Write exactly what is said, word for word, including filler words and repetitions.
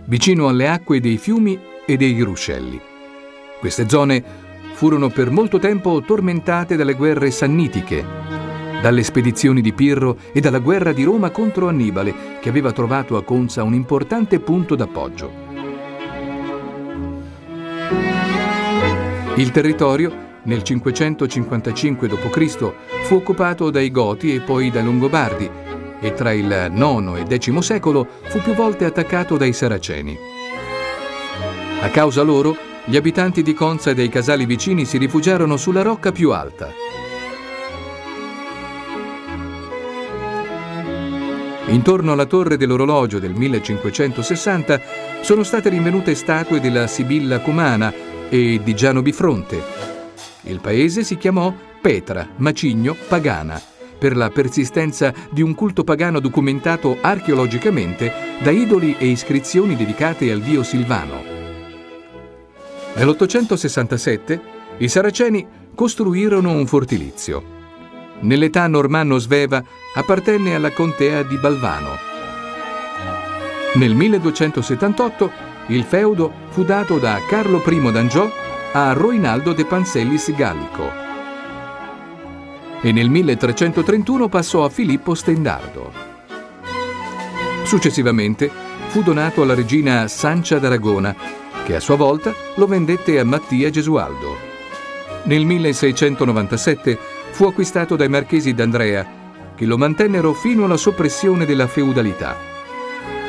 vicino alle acque dei fiumi e dei ruscelli. Queste zone furono per molto tempo tormentate dalle guerre sannitiche, dalle spedizioni di Pirro e dalla guerra di Roma contro Annibale, che aveva trovato a Conza un importante punto d'appoggio. Il territorio, nel cinquecentocinquantacinque dopo Cristo, fu occupato dai Goti e poi dai Longobardi, e tra il nono e decimo secolo fu più volte attaccato dai Saraceni. A causa loro, gli abitanti di Conza e dei casali vicini si rifugiarono sulla rocca più alta. Intorno alla torre dell'orologio del millecinquecentosessanta sono state rinvenute statue della Sibilla Cumana e di Giano Bifronte. Il paese si chiamò Petra, Macigno, Pagana, per la persistenza di un culto pagano documentato archeologicamente da idoli e iscrizioni dedicate al dio Silvano. Nell'ottocentosessantasette i Saraceni costruirono un fortilizio. Nell'età normanno-sveva appartenne alla contea di Balvano. Nel milleduecentosettantotto il feudo fu dato da Carlo I d'Angiò a Roinaldo de Pansellis Gallico e nel milletrecentotrentuno passò a Filippo Stendardo. Successivamente fu donato alla regina Sancia d'Aragona, che a sua volta lo vendette a Mattia Gesualdo. Nel milleseicentonovantasette fu acquistato dai marchesi d'Andrea, che lo mantennero fino alla soppressione della feudalità.